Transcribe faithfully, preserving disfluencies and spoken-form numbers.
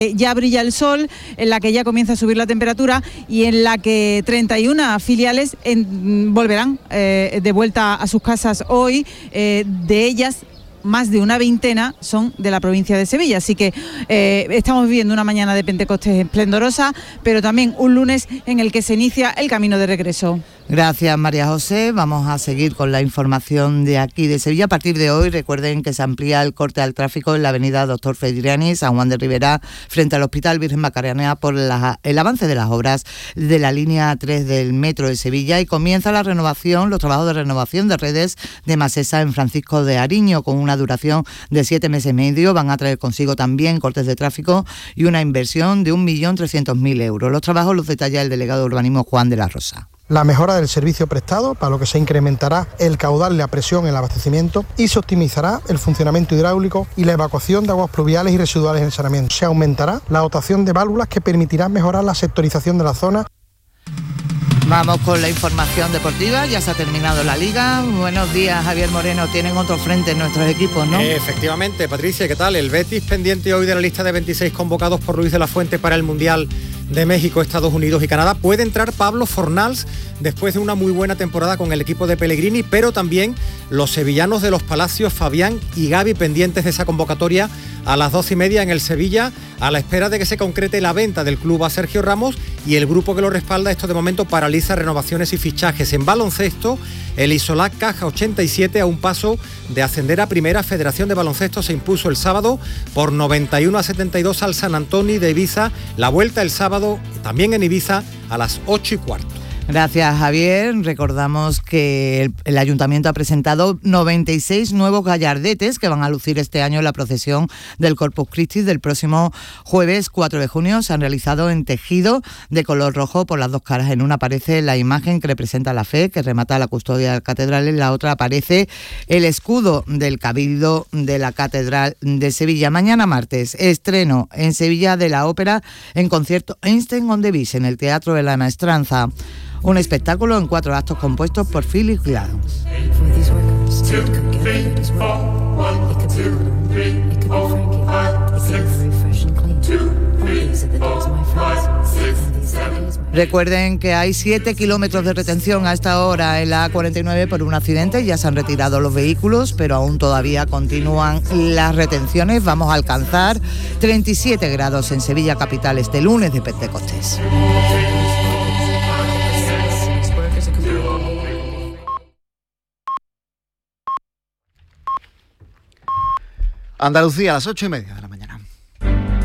Ya brilla el sol, en la que ya comienza a subir la temperatura y en la que treinta y una filiales en, volverán eh, de vuelta a sus casas hoy, eh, de ellas más de una veintena son de la provincia de Sevilla, así que eh, estamos viviendo una mañana de Pentecostés esplendorosa, pero también un lunes en el que se inicia el camino de regreso. Gracias, María José. Vamos a seguir con la información de aquí de Sevilla. A partir de hoy, recuerden que se amplía el corte al tráfico en la avenida Doctor Fedriani, San Juan de Ribera, frente al Hospital Virgen Macarena, por la, el avance de las obras de la línea tres del Metro de Sevilla, y comienza la renovación, los trabajos de renovación de redes de Masesa en Francisco de Ariño, con una duración de siete meses y medio. Van a traer consigo también cortes de tráfico y una inversión de un millón trescientos mil euros. Los trabajos los detalla el delegado de urbanismo Juan de la Rosa. La mejora del servicio prestado, para lo que se incrementará el caudal y la presión en el abastecimiento, y se optimizará el funcionamiento hidráulico y la evacuación de aguas pluviales y residuales en el saneamiento. Se aumentará la dotación de válvulas que permitirán mejorar la sectorización de la zona. Vamos con la información deportiva, ya se ha terminado la Liga. Buenos días, Javier Moreno, tienen otro frente en nuestros equipos, ¿no? Eh, efectivamente, Patricia, ¿qué tal? El Betis pendiente hoy de la lista de veintiséis convocados por Luis de la Fuente para el Mundial de México, Estados Unidos y Canadá. Puede entrar Pablo Fornals después de una muy buena temporada con el equipo de Pellegrini, pero también los sevillanos de los Palacios, Fabián y Gavi, pendientes de esa convocatoria a las doce y media en el Sevilla, a la espera de que se concrete la venta del club a Sergio Ramos, y el grupo que lo respalda, esto de momento paraliza renovaciones y fichajes. En baloncesto, el Isolac Caja ochenta y siete, a un paso de ascender a Primera. Federación de Baloncesto se impuso el sábado por noventa y uno a setenta y dos al San Antonio de Ibiza. La vuelta el sábado también en Ibiza a las ocho y cuarto. Gracias, Javier. Recordamos que el, el Ayuntamiento ha presentado noventa y seis nuevos gallardetes que van a lucir este año en la procesión del Corpus Christi del próximo jueves cuatro de junio. Se han realizado en tejido de color rojo por las dos caras. En una aparece la imagen que representa la fe, que remata la custodia de la catedral. En la otra aparece el escudo del Cabildo de la Catedral de Sevilla. Mañana martes, estreno en Sevilla de la ópera en concierto Einstein on the Beach en el Teatro de la Maestranza. Un espectáculo en cuatro actos compuestos por Philip Glass. Recuerden que hay siete kilómetros de retención a esta hora en la A cuarenta y nueve por un accidente. Ya se han retirado los vehículos, pero aún todavía continúan las retenciones. Vamos a alcanzar treinta y siete grados en Sevilla capital este lunes de Pentecostés. Andalucía, a las ocho y media de la mañana.